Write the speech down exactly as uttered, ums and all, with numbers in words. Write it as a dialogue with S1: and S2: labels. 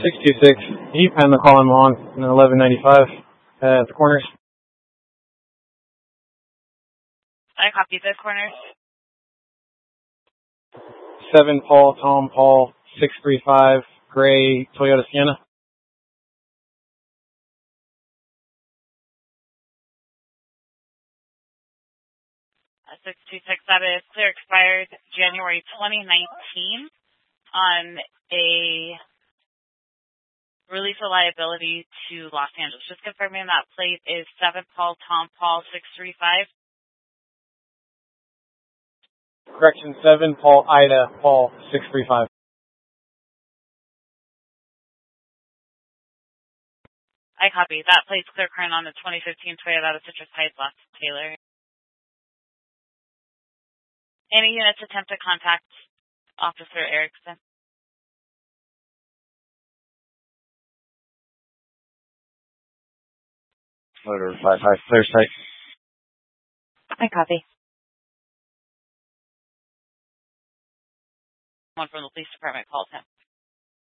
S1: six two six, you pen the call I'm on, in eleven ninety-five, uh, at the corners.
S2: I copy the corners.
S1: seven Paul, Tom, Paul, six three five, gray Toyota Sienna.
S2: Uh, six two six, that is clear expired January twenty nineteen on a release of liability to Los Angeles. Just confirming that plate is seven Paul, Tom, Paul, six three five.
S1: Correction, seven Paul, Ida, Paul, six three five.
S2: I copy. That plate's clear current on the twenty fifteen Toyota Citrus Heights, Los Taylor. Any units attempt to contact Officer Erickson?
S1: Motor five five, clear sight.
S2: I copy. One from the police department calls him.